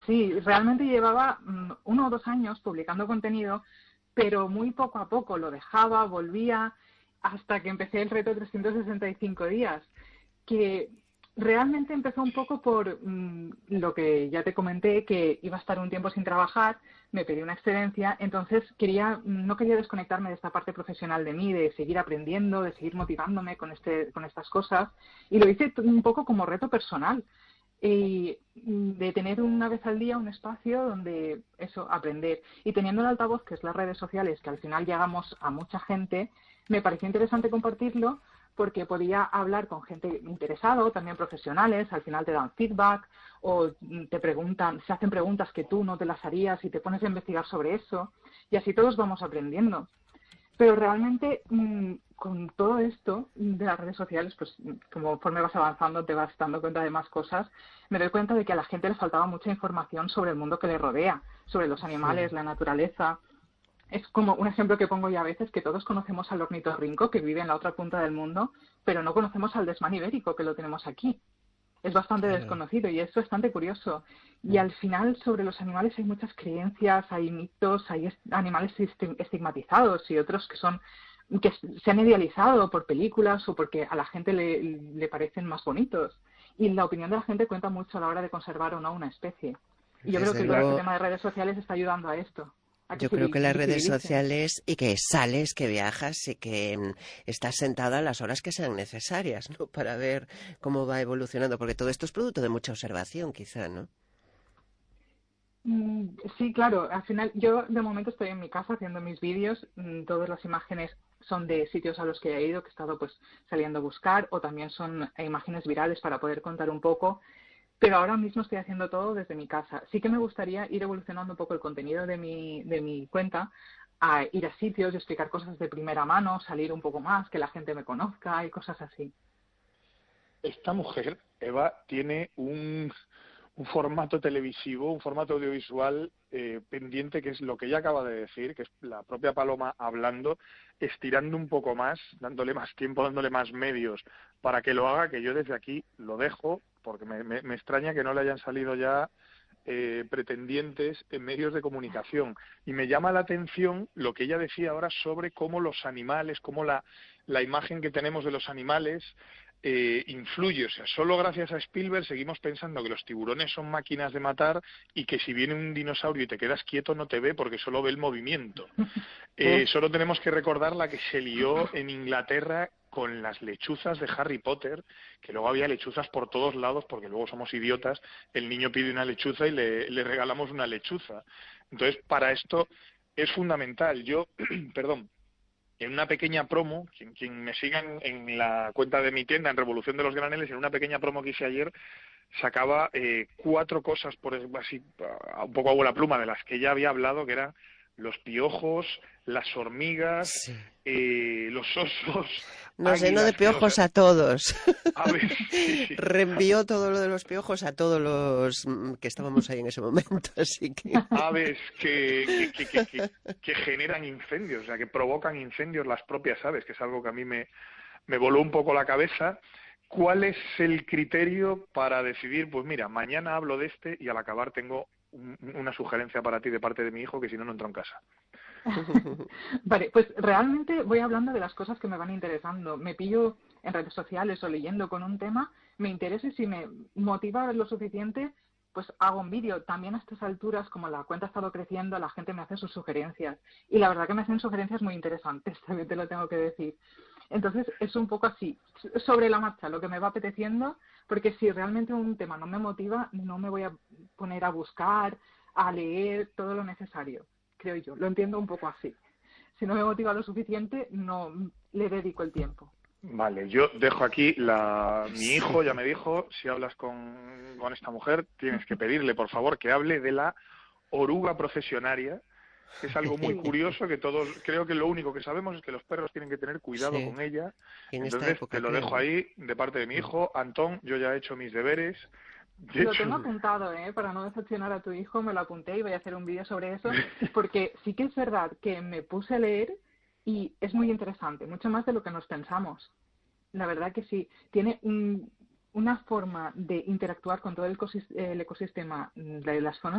Sí, realmente llevaba 1 o 2 años publicando contenido, pero muy poco a poco lo dejaba, volvía, hasta que empecé el reto 365 días, que realmente empezó un poco por lo que ya te comenté, que iba a estar un tiempo sin trabajar, me pedí una excedencia, entonces no quería desconectarme de esta parte profesional de mí, de seguir aprendiendo, de seguir motivándome con estas cosas, y lo hice un poco como reto personal y de tener una vez al día un espacio donde eso, aprender. Y teniendo el altavoz, que es las redes sociales, que al final llegamos a mucha gente, me pareció interesante compartirlo porque podía hablar con gente interesada, o también profesionales, al final te dan feedback o te preguntan, se hacen preguntas que tú no te las harías y te pones a investigar sobre eso y así todos vamos aprendiendo. Pero realmente con todo esto de las redes sociales, pues conforme vas avanzando te vas dando cuenta de más cosas, me doy cuenta de que a la gente le faltaba mucha información sobre el mundo que le rodea, sobre los animales, la naturaleza. Es como un ejemplo que pongo ya a veces, que todos conocemos al ornitorrinco que vive en la otra punta del mundo, pero no conocemos al desmán ibérico que lo tenemos aquí. Es bastante Claro. desconocido y es bastante curioso. Y al final sobre los animales hay muchas creencias, hay mitos, hay animales estigmatizados y otros que se han idealizado por películas o porque a la gente le parecen más bonitos. Y la opinión de la gente cuenta mucho a la hora de conservar o no una especie. Y yo creo Desde que todo este luego, tema de redes sociales está ayudando a esto, a que yo se creo que las redes visibilicen. sociales y que sales, que viajas y que estás sentada las horas que sean necesarias, ¿no? Para ver cómo va evolucionando, porque todo esto es producto de mucha observación, quizá, ¿no? Sí, claro. Al final, yo de momento estoy en mi casa haciendo mis vídeos. Todas las imágenes son de sitios a los que he ido, que he estado pues saliendo a buscar, o también son imágenes virales para poder contar un poco. Pero ahora mismo estoy haciendo todo desde mi casa. Sí que me gustaría ir evolucionando un poco el contenido de mi cuenta, a ir a sitios y explicar cosas de primera mano, salir un poco más, que la gente me conozca y cosas así. Esta mujer, Eva, tiene un formato televisivo, un formato audiovisual pendiente, que es lo que ella acaba de decir, que es la propia Paloma hablando, estirando un poco más, dándole más tiempo, dándole más medios para que lo haga, que yo desde aquí lo dejo, porque me extraña que no le hayan salido ya pretendientes en medios de comunicación. Y me llama la atención lo que ella decía ahora sobre cómo los animales, cómo la imagen que tenemos de los animales influye. O sea, solo gracias a Spielberg seguimos pensando que los tiburones son máquinas de matar y que si viene un dinosaurio y te quedas quieto no te ve porque solo ve el movimiento. Uf. Solo tenemos que recordar la que se lió en Inglaterra con las lechuzas de Harry Potter, que luego había lechuzas por todos lados, porque luego somos idiotas, el niño pide una lechuza y le regalamos una lechuza. Entonces, para esto es fundamental. Yo, perdón, en una pequeña promo, quien me siga en la cuenta de mi tienda, en Revolución de los Graneles, en una pequeña promo que hice ayer, sacaba 4 cosas, por así, un poco a vuela pluma, de las que ya había hablado, que eran los piojos, las hormigas, Sí. los osos, Nos llenó de águilas, o sea, piojos a todos. aves, sí, sí, Reenvió todo lo de los piojos a todos los que estábamos ahí en ese momento, así que... aves que generan incendios, o sea, que provocan incendios las propias aves, que es algo que a mí me voló un poco la cabeza. ¿Cuál es el criterio para decidir, pues mira, mañana hablo de este y al acabar tengo una sugerencia para ti de parte de mi hijo que si no, no entro en casa? Vale, pues realmente voy hablando de las cosas que me van interesando. Me pillo en redes sociales o leyendo con un tema, me interesa y si me motiva lo suficiente, pues hago un vídeo. También a estas alturas, como la cuenta ha estado creciendo, la gente me hace sus sugerencias. Y la verdad que me hacen sugerencias muy interesantes, también te lo tengo que decir. Entonces es un poco así, sobre la marcha, lo que me va apeteciendo, porque si realmente un tema no me motiva, no me voy a poner a buscar, a leer todo lo necesario, creo yo. Lo entiendo un poco así. Si no me motiva lo suficiente, no le dedico el tiempo. Vale, yo dejo aquí mi hijo ya Sí. me dijo, si hablas con esta mujer, tienes que pedirle, por favor, que hable de la oruga procesionaria, que es algo muy Sí, curioso, que todos, creo que lo único que sabemos es que los perros tienen que tener cuidado Sí. con ella. Y en esta Entonces, te época, lo dejo creo. ahí de parte de mi hijo. Antón, yo ya he hecho mis deberes. De lo hecho, tengo apuntado, ¿eh? Para no decepcionar a tu hijo, me lo apunté y voy a hacer un vídeo sobre eso, porque sí que es verdad que me puse a leer y es muy interesante, mucho más de lo que nos pensamos. La verdad que sí, tiene una forma de interactuar con todo el ecosistema de las zonas